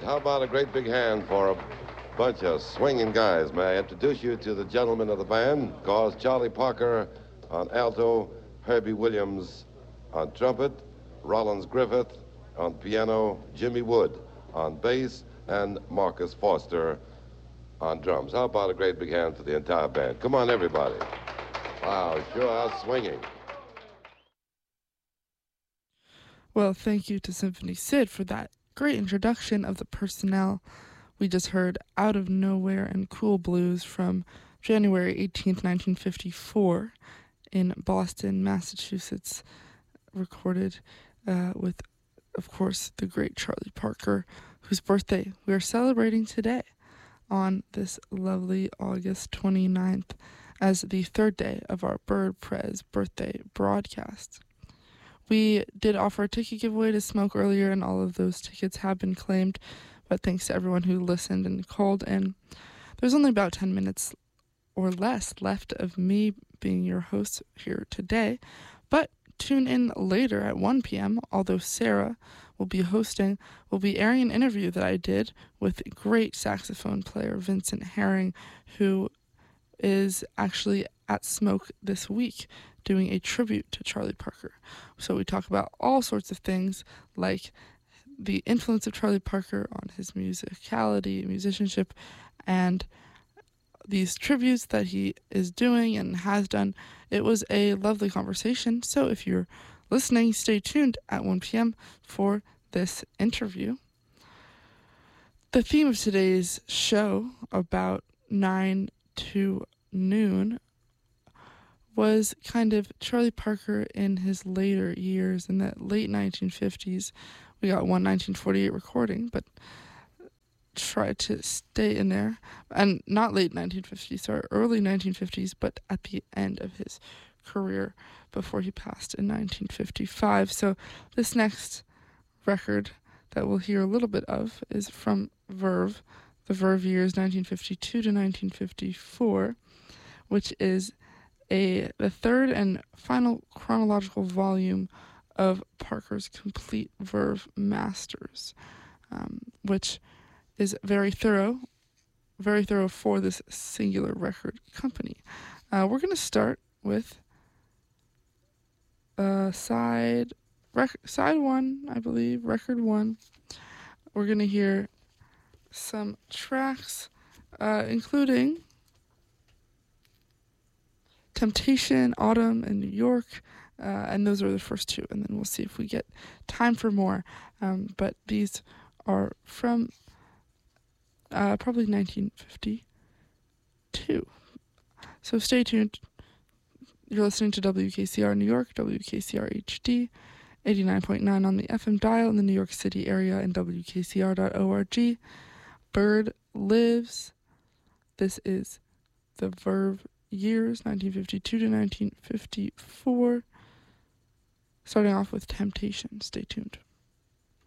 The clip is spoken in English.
How about a great big hand for a bunch of swinging guys? May I introduce you to the gentlemen of the band? Cause Charlie Parker on alto, Herbie Williams on trumpet, Rollins Griffith on piano, Jimmy Wood on bass, and Marcus Foster on drums. How about a great big hand for the entire band? Come on, everybody. Wow, sure are swinging. Well, thank you to Symphony Sid for that great introduction of the personnel. We just heard Out of Nowhere and Cool Blues from January 18th, 1954 in Boston, Massachusetts, recorded with, of course, the great Charlie Parker, whose birthday we are celebrating today on this lovely August 29th as the third day of our Bird Prez birthday broadcast. We did offer a ticket giveaway to Smoke earlier, and all of those tickets have been claimed, but thanks to everyone who listened and called in. There's only about 10 minutes or less left of me being your host here today, but tune in later at 1 p.m., although Sarah will be hosting, will be airing an interview that I did with great saxophone player Vincent Herring, who is actually at Smoke this week doing a tribute to Charlie Parker. So we talk about all sorts of things like the influence of Charlie Parker on his musicality, musicianship, and these tributes that he is doing and has done. It was a lovely conversation. So if you're listening, stay tuned at 1 p.m. for this interview. The theme of today's show, about 9 to noon, was kind of Charlie Parker in his later years in the late 1950s. We got one 1948 recording, but tried to stay in there. And not late 1950s, sorry, early 1950s, but at the end of his career before he passed in 1955. So this next record that we'll hear a little bit of is from Verve, the Verve years 1952 to 1954, which is the third and final chronological volume of Parker's complete Verve Masters, which is very thorough for this singular record company. We're going to start with side one, I believe, record one. We're going to hear some tracks, including Temptation, Autumn, and New York, and those are the first two, and then we'll see if we get time for more. But these are from probably 1952. So stay tuned. You're listening to WKCR New York, WKCR HD, 89.9 on the FM dial in the New York City area, and WKCR.org. Bird Lives. This is the Verve years, 1952 to 1954. Starting off with Temptation. Stay tuned.